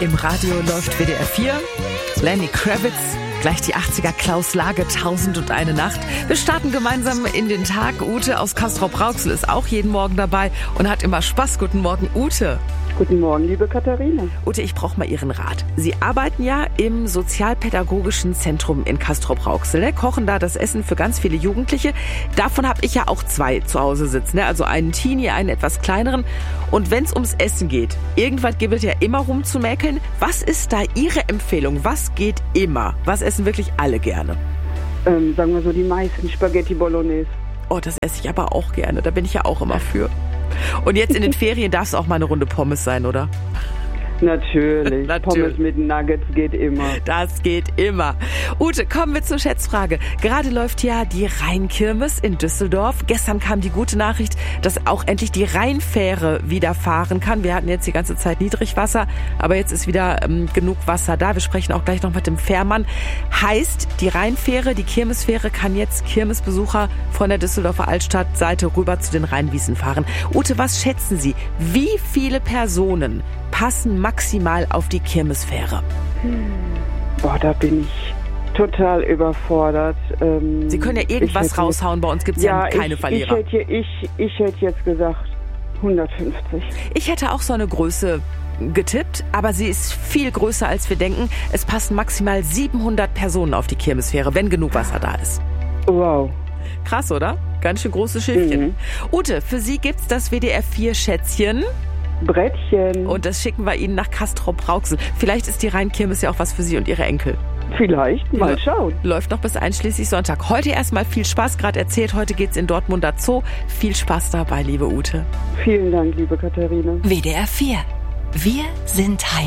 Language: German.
Im Radio läuft WDR 4, Lenny Kravitz, gleich die 80er Klaus Lage, 1001 Nacht. Wir starten gemeinsam in den Tag. Ute aus Castrop-Rauxel ist auch jeden Morgen dabei und hat immer Spaß. Guten Morgen, Ute. Guten Morgen, liebe Katharina. Ute, ich brauche mal Ihren Rat. Sie arbeiten ja im Sozialpädagogischen Zentrum in Castrop-Rauxel, kochen da das Essen für ganz viele Jugendliche. Davon habe ich ja auch 2 zu Hause sitzen, also einen Teenie, einen etwas kleineren. Und wenn es ums Essen geht, irgendwas gibt es ja immer rumzumäkeln. Was ist da Ihre Empfehlung? Was geht immer? Was essen wirklich alle gerne? Sagen wir so, die meisten Spaghetti Bolognese. Oh, das esse ich aber auch gerne. Da bin ich ja auch immer für. Und jetzt in den Ferien darf es auch mal eine Runde Pommes sein, oder? Natürlich. Pommes mit Nuggets geht immer. Das geht immer. Ute, kommen wir zur Schätzfrage. Gerade läuft ja die Rheinkirmes in Düsseldorf. Gestern kam die gute Nachricht, dass auch endlich die Rheinfähre wieder fahren kann. Wir hatten jetzt die ganze Zeit Niedrigwasser, aber jetzt ist wieder genug Wasser da. Wir sprechen auch gleich noch mit dem Fährmann. Heißt, die Rheinfähre, die Kirmesfähre kann jetzt Kirmesbesucher von der Düsseldorfer Altstadtseite rüber zu den Rheinwiesen fahren. Ute, was schätzen Sie? Wie viele Personen passen maximal auf die Kirmesfähre? Boah, da bin ich total überfordert. Sie können ja irgendwas raushauen, bei uns gibt es ja keine Verlierer. Ich hätte jetzt gesagt 150. Ich hätte auch so eine Größe getippt, aber sie ist viel größer, als wir denken. Es passen maximal 700 Personen auf die Kirmesfähre, wenn genug Wasser da ist. Wow. Krass, oder? Ganz schön großes Schiffchen. Ute, für Sie gibt's das WDR 4 Schätzchen. Brettchen. Und das schicken wir Ihnen nach Castrop-Rauxel. Vielleicht ist die Rheinkirmes ja auch was für Sie und Ihre Enkel. Vielleicht, mal schauen. Läuft noch bis einschließlich Sonntag. Heute erstmal viel Spaß, gerade erzählt, heute geht's in Dortmunder Zoo. Viel Spaß dabei, liebe Ute. Vielen Dank, liebe Katharina. WDR 4. Wir sind Heimat.